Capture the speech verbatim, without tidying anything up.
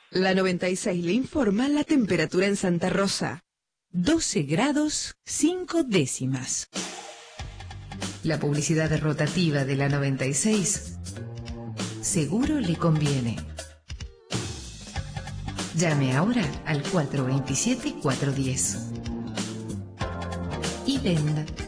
La noventa y seis le informa la temperatura en Santa Rosa. doce grados cinco décimas. La publicidad rotativa de la noventa y seis seguro le conviene. Llame ahora al cuatro dos siete, cuatro uno cero y venda.